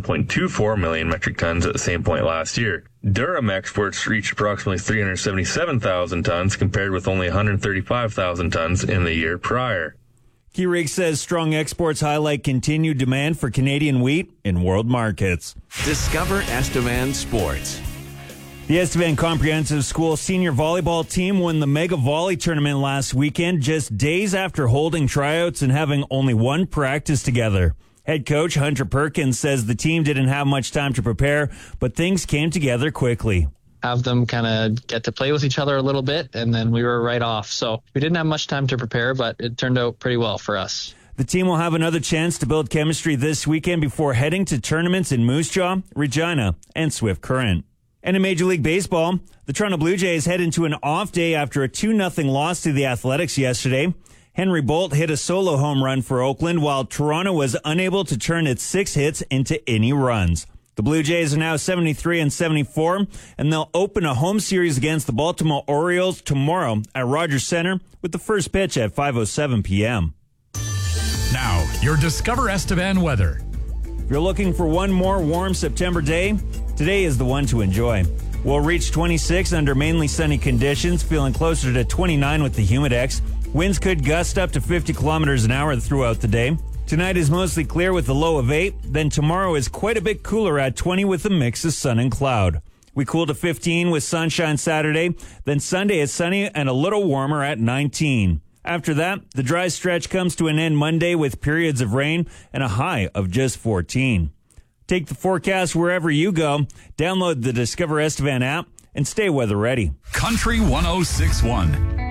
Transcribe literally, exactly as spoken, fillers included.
point two four million metric tons at the same point last year. Durum exports reached approximately three hundred seventy-seven thousand tons compared with only one hundred thirty-five thousand tons in the year prior. Keurig says strong exports highlight continued demand for Canadian wheat in world markets. Discover Estevan Sports. The Estevan Comprehensive School senior volleyball team won the Mega Volley tournament last weekend, just days after holding tryouts and having only one practice together. Head coach Hunter Perkins says the team didn't have much time to prepare, but things came together quickly. Have them kind of get to play with each other a little bit, and then we were right off. So we didn't have much time to prepare, but it turned out pretty well for us. The team will have another chance to build chemistry this weekend before heading to tournaments in Moose Jaw, Regina, and Swift Current. And in Major League Baseball, the Toronto Blue Jays head into an off day after a two nothing loss to the Athletics yesterday. Henry Bolt hit a solo home run for Oakland, while Toronto was unable to turn its six hits into any runs. The Blue Jays are now seventy-three and seventy-four, and they'll open a home series against the Baltimore Orioles tomorrow at Rogers Center with the first pitch at five oh seven p.m. Now, your Discover Estevan weather. If you're looking for one more warm September day, today is the one to enjoy. We'll reach twenty-six under mainly sunny conditions, feeling closer to twenty-nine with the Humidex. Winds could gust up to fifty kilometers an hour throughout the day. Tonight is mostly clear with a low of eight. Then tomorrow is quite a bit cooler at twenty with a mix of sun and cloud. We cool to fifteen with sunshine Saturday. Then Sunday is sunny and a little warmer at nineteen. After that, the dry stretch comes to an end Monday with periods of rain and a high of just fourteen. Take the forecast wherever you go. Download the Discover Estevan app and stay weather ready. Country one oh six point one.